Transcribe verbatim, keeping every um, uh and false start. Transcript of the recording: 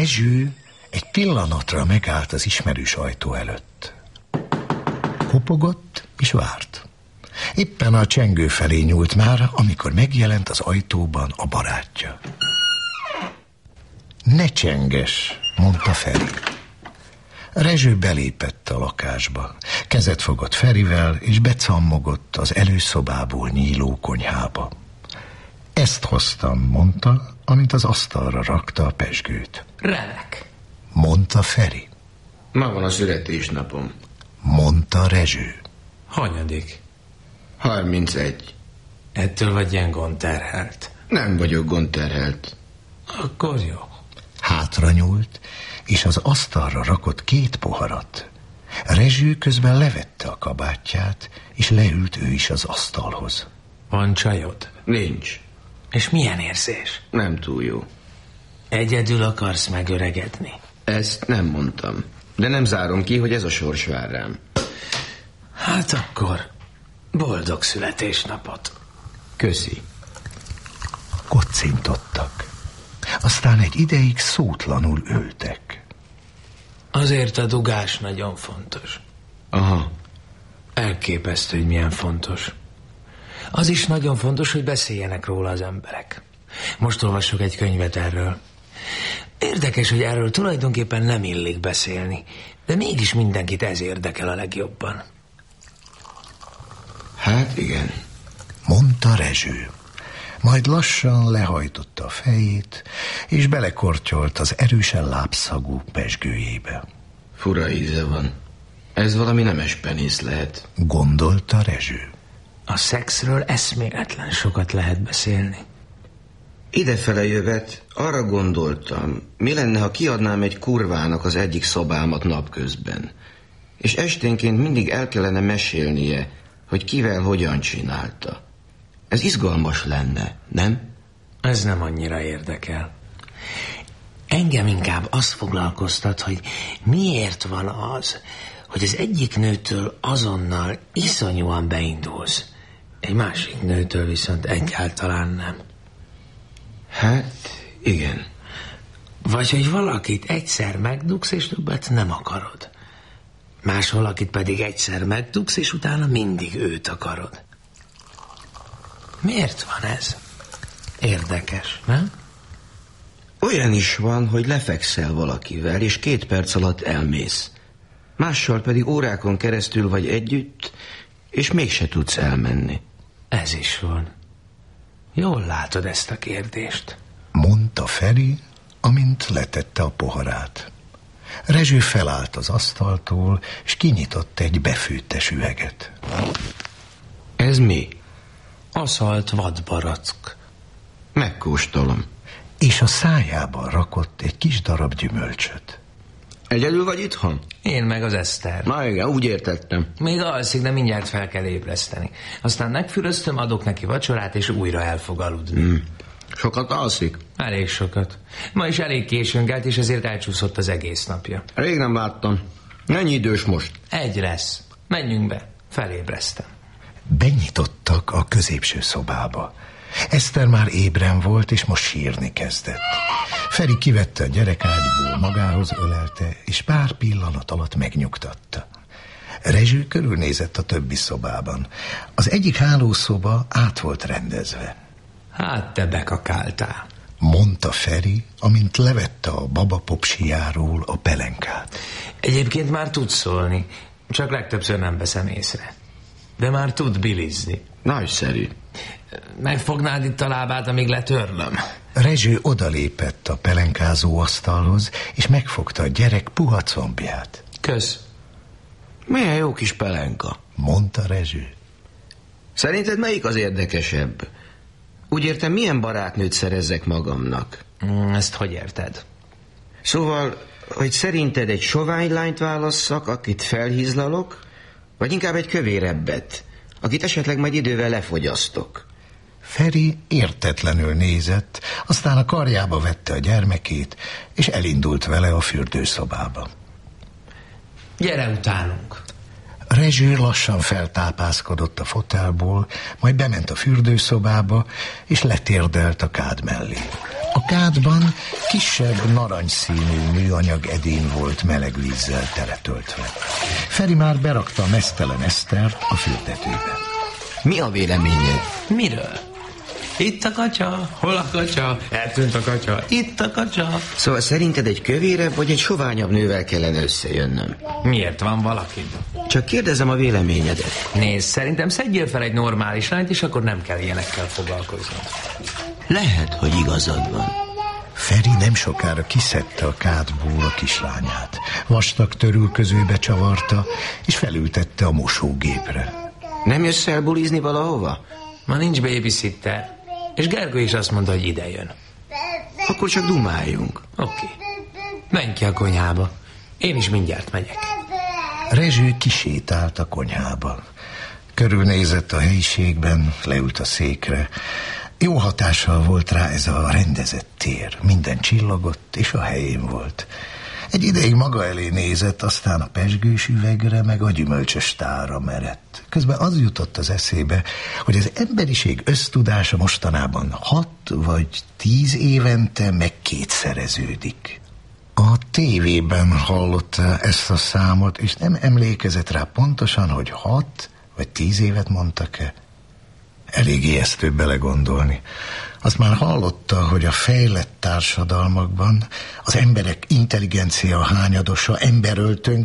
Rezső egy pillanatra megállt az ismerős ajtó előtt. Kopogott és várt. Éppen a csengő felé nyúlt már, amikor megjelent az ajtóban a barátja. Ne csenges, mondta Feri. Rezső belépett a lakásba. Kezet fogott Ferivel, és becammogott az előszobából nyíló konyhába. Ezt hoztam, mondta, amint az asztalra rakta a pezsgőt. Remek, mondta Feri. Ma van a születésnapom, mondta Rezső. hanyadik? harmincegy. Ettől vagy ilyen gondterhelt? Nem vagyok gondterhelt. Akkor jó. Hátra nyúlt, és az asztalra rakott két poharat. Rezső közben levette a kabátját, és leült ő is az asztalhoz. Van csajod? Nincs. És milyen érzés? Nem túl jó. Egyedül akarsz megöregedni? Ezt nem mondtam. De nem zárom ki, hogy ez a sors vár rám. Hát akkor boldog születésnapot. Köszi. Kocintottak. Aztán egy ideig szótlanul ültek. Azért a dugás nagyon fontos. Aha. Elképesztő, hogy milyen fontos. Az is nagyon fontos, hogy beszéljenek róla az emberek. Most olvasok egy könyvet erről. Érdekes, hogy erről tulajdonképpen nem illik beszélni, de mégis mindenkit ez érdekel a legjobban. Hát igen, mondta Rezső. Majd lassan lehajtotta a fejét, és belekortyolt az erősen lábszagú pezsgőjébe. Fura íze van. Ez valami nemes penész lehet, gondolta Rezső. A szexről eszméletlen sokat lehet beszélni. Idefele jövet, arra gondoltam, mi lenne, ha kiadnám egy kurvának az egyik szobámat napközben, és esténként mindig el kellene mesélnie, hogy kivel hogyan csinálta. Ez izgalmas lenne, nem? Ez nem annyira érdekel. Engem inkább az foglalkoztat, hogy miért van az, hogy az egyik nőtől azonnal iszonyúan beindulsz, egy másik nőtől viszont egyáltalán nem. Hát, igen. Vagy hogy valakit egyszer megdugsz, és többet nem akarod. Más valakit pedig egyszer megdugsz, és utána mindig őt akarod. Miért van ez? Érdekes, nem? Olyan is van, hogy lefekszel valakivel, és két perc alatt elmész. Mással pedig órákon keresztül vagy együtt, és mégse tudsz elmenni. Ez is van. Jól látod ezt a kérdést, mondta Feri, amint letette a poharát. Rezső felállt az asztaltól, és kinyitott egy befőttes üveget. Ez mi? Aszalt vadbarack. Megkóstolom. És a szájába rakott egy kis darab gyümölcsöt. Egyedül vagy itthon? Én meg az Eszter. Na igen, úgy értettem. Még alszik, de mindjárt fel kell ébreszteni. Aztán megfüröztöm, adok neki vacsorát, és újra el fog aludni. Hmm. Sokat alszik? Elég sokat. Ma is elég későn kelt, és ezért elcsúszott az egész napja. Rég nem láttam. Mennyi idős most? Egy lesz. Menjünk be. Felébreztem. Benyitottak a középső szobába. Eszter már ébren volt, és most sírni kezdett. Feri kivette a gyerekágyból, magához ölelte, és pár pillanat alatt megnyugtatta. Rezső körülnézett a többi szobában. Az egyik hálószoba át volt rendezve. Hát te bekakáltál, mondta Feri, amint levette a baba popsijáról a pelenkát. Egyébként már tud szólni, csak legtöbbször nem veszem észre. De már tud bilizni. Nagyszerű. Megfognád itt a lábát, amíg letörlöm? Rezső odalépett a pelenkázó asztalhoz, és megfogta a gyerek puha combját. Kösz. Milyen jó kis pelenka, mondta Rezső. Szerinted melyik az érdekesebb? Úgy értem, milyen barátnőt szerezzek magamnak? Mm, ezt hogy érted? Szóval, hogy szerinted egy sovány lányt válasszak, akit felhízlalok, vagy inkább egy kövérebbet, akit esetleg majd idővel lefogyasztok? Feri értetlenül nézett, aztán a karjába vette a gyermekét, és elindult vele a fürdőszobába. Gyere utánunk. Rezső lassan feltápászkodott a fotelból, majd bement a fürdőszobába, és letérdelt a kád mellé. A kádban kisebb narancsszínű műanyag edény volt meleg vízzel teletöltve. Feri már berakta a meztelen Esztert a fürdetőbe. Mi a véleményed? Miről? Itt a kacsa, hol a kacsa? Eltűnt a kacsa, itt a kacsa. Szóval szerinted egy kövérebb vagy egy soványabb nővel kellene összejönnöm? Miért van valaki? Csak kérdezem a véleményedet. Nézd, szerintem szedjél fel egy normális lányt, és akkor nem kell ilyenekkel foglalkozni. Lehet, hogy igazad van. Feri nem sokára kiszedte a kádból a kislányát. Vastag törülközőbe csavarta, és felültette a mosógépre. Nem jössz el bulizni valahova? Ma nincs babysitter, és Gergő is azt mondta, hogy ide jön. Akkor csak dumáljunk. Oké. Okay. Menj ki a konyhába. Én is mindjárt megyek. Rezső kisétált a konyhába. Körülnézett a helyiségben, leült a székre. Jó hatással volt rá ez a rendezett tér. Minden csillogott, és a helyén volt. Egy ideig maga elé nézett, aztán a pezsgős üvegre, meg a gyümölcsös tálra merett. Közben az jutott az eszébe, hogy az emberiség össztudása mostanában hat vagy tíz évente megkétszereződik. A tévében hallotta ezt a számot, és nem emlékezett rá pontosan, hogy hat vagy tíz évet mondtak-e. Elég ijesztő belegondolni. Azt már hallotta, hogy a fejlett társadalmakban az emberek intelligencia hányadosa emberöltön